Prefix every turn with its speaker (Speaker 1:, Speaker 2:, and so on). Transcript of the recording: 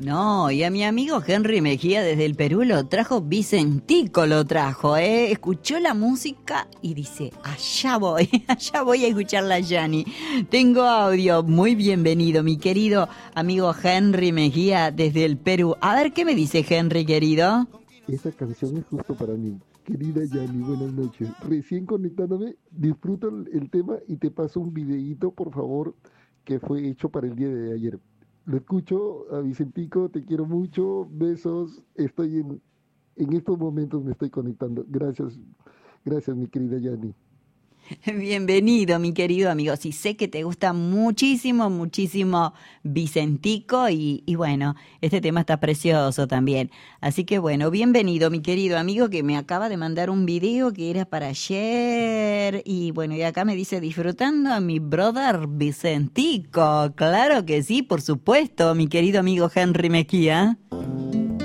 Speaker 1: No, y a mi amigo Henry Mejía desde el Perú lo trajo, Vicentico lo trajo, ¿eh? Escuchó la música y dice, allá voy a escuchar la Yani. Tengo audio, muy bienvenido, mi querido amigo Henry Mejía desde el Perú. A ver, ¿qué me dice Henry, querido?
Speaker 2: Esa canción es justo para mí. Querida Yani, buenas noches. Recién conectándome, disfruto el tema y te paso un videíto, por favor, que fue hecho para el día de ayer. Lo escucho a Vicentico, te quiero mucho, besos, estoy en estos momentos me estoy conectando. Gracias, gracias mi querida Yani.
Speaker 1: Bienvenido, mi querido amigo. Sí, sé que te gusta muchísimo, muchísimo Vicentico y bueno, este tema está precioso también. Así que bueno, bienvenido, mi querido amigo que me acaba de mandar un video que era para ayer. Y bueno, y acá me dice, disfrutando a mi brother Vicentico. Claro que sí, por supuesto, mi querido amigo Henry Mejía.